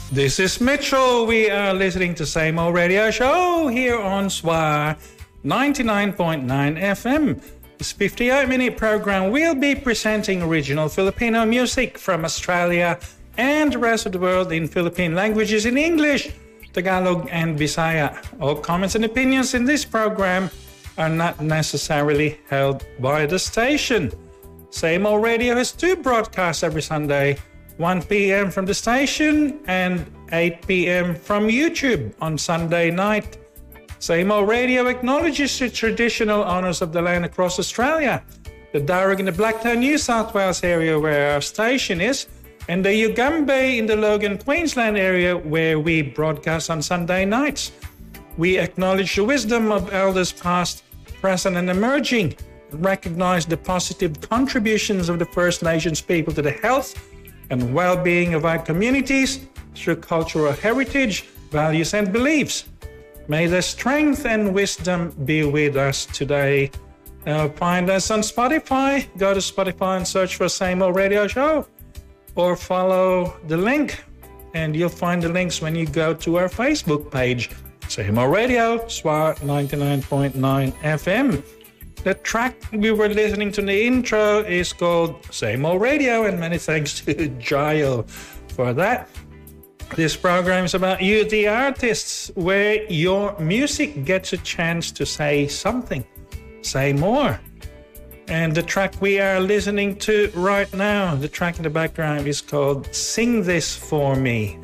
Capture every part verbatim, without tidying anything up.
This is Mitchell. We are listening to Same Old Radio Show here on S W R ninety-nine point nine F M. This fifty-eight minute program will be presenting original Filipino music from Australia and the rest of the world in Philippine languages in English, Tagalog, and Bisaya. All comments and opinions in this program are not necessarily held by the station. Same Old Radio has two broadcasts every Sunday, one p.m. from the station and eight p.m. from YouTube on Sunday night. Same Old Radio acknowledges the traditional owners of the land across Australia, the Darug in the Blacktown, New South Wales area where our station is, and the Yugambeh in the Logan, Queensland area where we broadcast on Sunday nights. We acknowledge the wisdom of elders past, present, and emerging, and recognize the positive contributions of the First Nations people to the health and well-being of our communities through cultural heritage, values, and beliefs. May the strength and wisdom be with us today. Now find us on Spotify. Go to Spotify and search for Same Old Radio Show, or follow the link, and you'll find the links when you go to our Facebook page, Same Old Radio, S W R ninety-nine point nine F M. The track we were listening to in the intro is called Same Old Radio, and many thanks to Jayo for that. This program is about you, the artists, where your music gets a chance to say something, say more. And the track we are listening to right now, the track in the background is called Sing This For Me.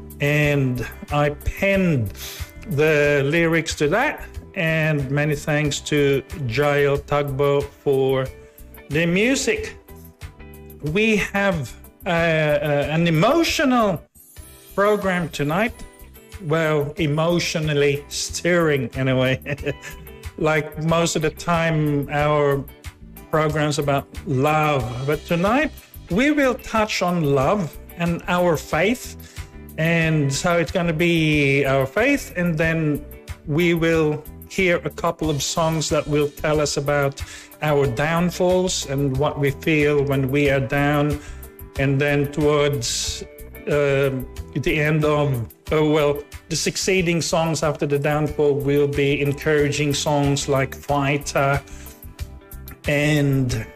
And I penned the lyrics to that. And many thanks to Jael Tagbo for the music. We have uh, uh, an emotional program tonight. Well, emotionally stirring anyway. Like most of the time, our programs about love. But tonight, we will touch on love and our faith. And so it's going to be our faith, and then we will hear a couple of songs that will tell us about our downfalls and what we feel when we are down. And then towards uh, the end of, oh well, the succeeding songs after the downfall will be encouraging songs like Fighter and